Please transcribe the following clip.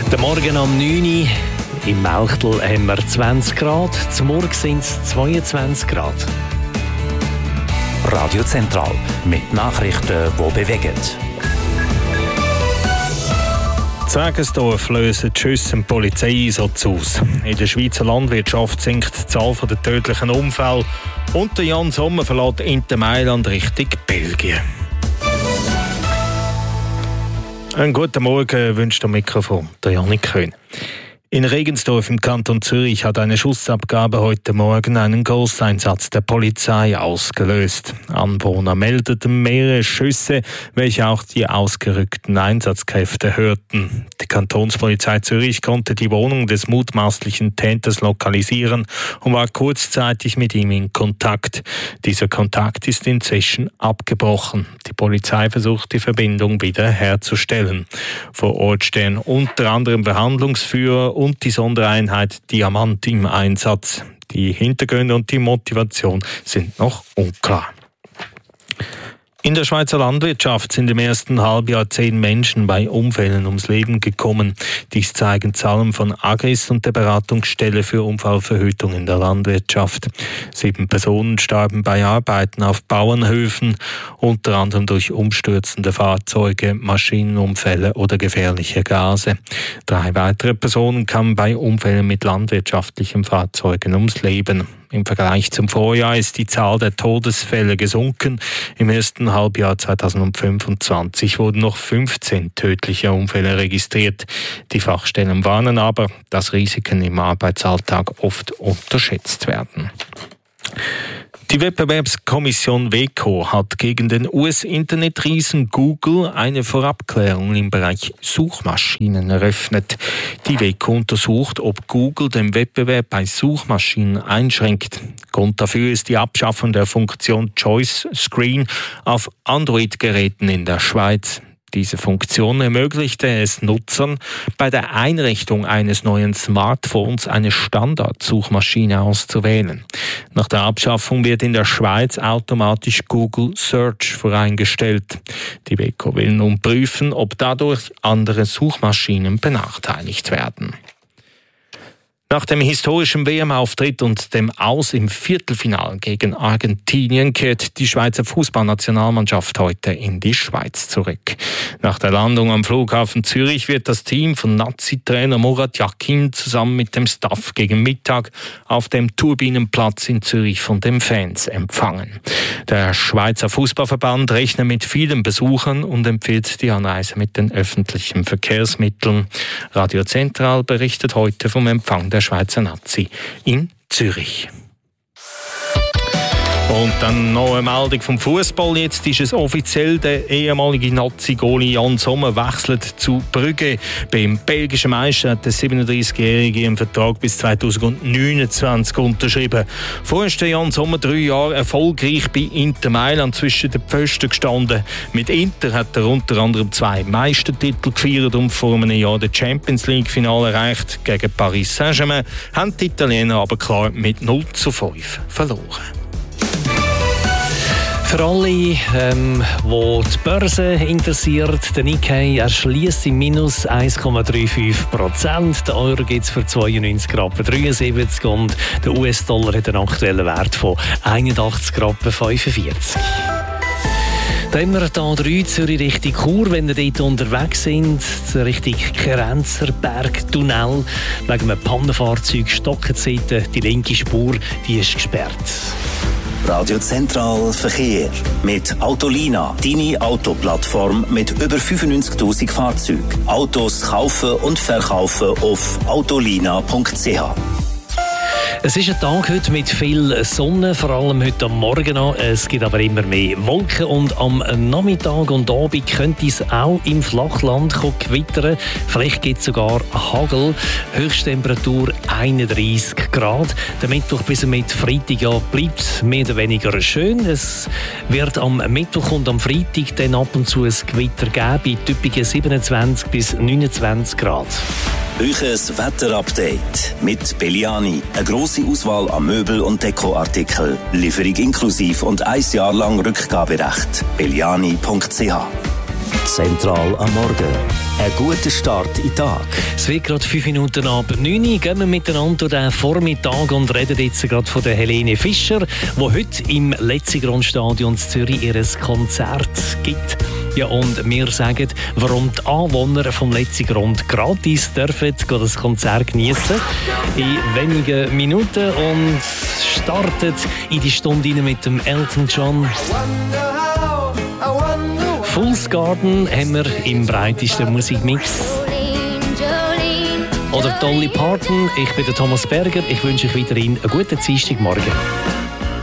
Der Morgen um 9 Uhr. Im Melchtel haben wir 20 Grad, zum Morgen sind es 22 Grad. Radio Zentral mit Nachrichten, die bewegen. Zägersdorf lösen die Schüsse im Polizeieinsatz aus. In der Schweizer Landwirtschaft sinkt die Zahl der tödlichen Unfälle und der Jan Sommer verlässt Inter Mailand Richtung Belgien. Einen guten Morgen wünscht am Mikrofon der Janik Köhn. In Regensdorf im Kanton Zürich hat eine Schussabgabe heute Morgen einen Großeinsatz der Polizei ausgelöst. Anwohner meldeten mehrere Schüsse, welche auch die ausgerückten Einsatzkräfte hörten. Die Kantonspolizei Zürich konnte die Wohnung des mutmaßlichen Täters lokalisieren und war kurzzeitig mit ihm in Kontakt. Dieser Kontakt ist inzwischen abgebrochen. Die Polizei versucht, die Verbindung wieder herzustellen. Vor Ort stehen unter anderem Behandlungsführer und die Sondereinheit Diamant im Einsatz. Die Hintergründe und die Motivation sind noch unklar. In der Schweizer Landwirtschaft sind im ersten Halbjahr 10 Menschen bei Unfällen ums Leben gekommen. Dies zeigen Zahlen von Agris und der Beratungsstelle für Unfallverhütung in der Landwirtschaft. 7 Personen starben bei Arbeiten auf Bauernhöfen, unter anderem durch umstürzende Fahrzeuge, Maschinenunfälle oder gefährliche Gase. 3 weitere Personen kamen bei Unfällen mit landwirtschaftlichen Fahrzeugen ums Leben. Im Vergleich zum Vorjahr ist die Zahl der Todesfälle gesunken. Im ersten Halbjahr 2025 wurden noch 15 tödliche Unfälle registriert. Die Fachstellen warnen aber, dass Risiken im Arbeitsalltag oft unterschätzt werden. Die Wettbewerbskommission WEKO hat gegen den US-Internetriesen Google eine Vorabklärung im Bereich Suchmaschinen eröffnet. Die WEKO untersucht, ob Google den Wettbewerb bei Suchmaschinen einschränkt. Grund dafür ist die Abschaffung der Funktion Choice Screen auf Android-Geräten in der Schweiz. Diese Funktion ermöglichte es Nutzern, bei der Einrichtung eines neuen Smartphones eine Standardsuchmaschine auszuwählen. Nach der Abschaffung wird in der Schweiz automatisch Google Search voreingestellt. Die WEKO will nun prüfen, ob dadurch andere Suchmaschinen benachteiligt werden. Nach dem historischen WM-Auftritt und dem Aus im Viertelfinale gegen Argentinien kehrt die Schweizer Fußballnationalmannschaft heute in die Schweiz zurück. Nach der Landung am Flughafen Zürich wird das Team von Nazi-Trainer Murat Yakin zusammen mit dem Staff gegen Mittag auf dem Turbinenplatz in Zürich von den Fans empfangen. Der Schweizer Fußballverband rechnet mit vielen Besuchern und empfiehlt die Anreise mit den öffentlichen Verkehrsmitteln. Radio Zentral berichtet heute vom Empfang der Schweizer Nazi in Zürich. Und dann noch eine Meldung vom Fußball. Jetzt ist es offiziell, der ehemalige Nazi-Goalie Jan Sommer wechselt zu Brügge. Beim belgischen Meister hat der 37-Jährige einen Vertrag bis 2029 unterschrieben. Vorher ist der Jan Sommer 3 Jahre erfolgreich bei Inter Mailand zwischen den Pfosten gestanden. Mit Inter hat er unter anderem 2 Meistertitel gefeiert und vor einem Jahr das Champions-League-Finale erreicht. Gegen Paris Saint-Germain haben die Italiener aber klar mit 0:5 verloren. Für alle, die die Börse interessiert, der Nikkei erschliesst im Minus 1,35%. Der Euro gibt es für 92,73 Rappen und der US-Dollar hat einen aktuellen Wert von 81,45 Rappen. Da haben wir hier 3 Zürich Richtung Chur, wenn ihr dort unterwegs sind, Richtung Kerenzer Bergtunnel. Wegen einem Pannenfahrzeug stocken die Seite, die linke Spur, die ist gesperrt. Radio Zentral Verkehr mit Autolina, deine Autoplattform mit über 95.000 Fahrzeugen. Autos kaufen und verkaufen auf autolina.ch. Es ist ein Tag heute mit viel Sonne, vor allem heute am Morgen an. Es gibt aber immer mehr Wolken und am Nachmittag und Abend könnte es auch im Flachland gewittern. Vielleicht gibt es sogar Hagel. Höchsttemperatur 31 Grad. Der Mittwoch bis mit Freitag bleibt mehr oder weniger schön. Es wird am Mittwoch und am Freitag dann ab und zu ein Gewitter geben, bei typischen 27 bis 29 Grad. Euches Wetterupdate mit Belliani. Eine grosse Auswahl an Möbel- und Dekoartikeln. Lieferung inklusiv und 1 Jahr lang Rückgaberecht. Belliani.ch. Zentral am Morgen. Ein guter Start in den Tag. Es wird gerade 5 Minuten ab 9 Uhr. Gehen wir miteinander den Vormittag und reden jetzt gerade von der Helene Fischer, die heute im Letzigrundstadion in Zürich ihr Konzert gibt. Ja, und wir sagen, warum die Anwohner vom Letzigrund gratis dürfen das Konzert genießen. In wenigen Minuten und startet in die Stunde mit dem Elton John. Fool's Garden haben wir im breitesten Musikmix. Oder Dolly Parton. Ich bin der Thomas Berger. Ich wünsche euch weiterhin einen guten Dienstagmorgen.